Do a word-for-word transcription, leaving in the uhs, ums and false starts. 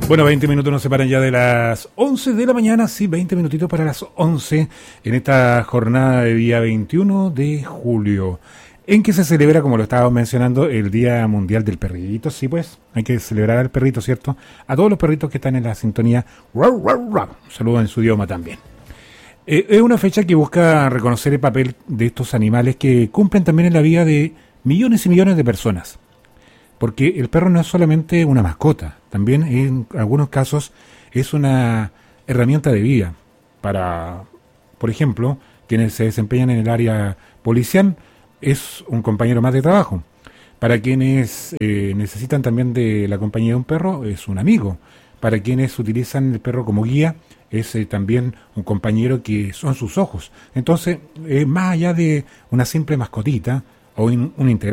Bueno, veinte minutos nos separan ya de las once de la mañana, sí, veinte minutitos para las once, en esta jornada de día veintiuno de julio, en que se celebra, como lo estábamos mencionando, el Día Mundial del Perrito. Sí, pues, hay que celebrar al perrito, ¿cierto? A todos los perritos que están en la sintonía, un saludo en su idioma también. Eh, es una fecha que busca reconocer el papel de estos animales que cumplen también en la vida de millones y millones de personas. Porque el perro no es solamente una mascota, también en algunos casos es una herramienta de vida para, por ejemplo, quienes se desempeñan en el área policial, es un compañero más de trabajo. Para quienes eh, necesitan también de la compañía de un perro, es un amigo. Para quienes utilizan el perro como guía, es eh, también un compañero que son sus ojos. Entonces, eh, más allá de una simple mascotita o un, un integrante,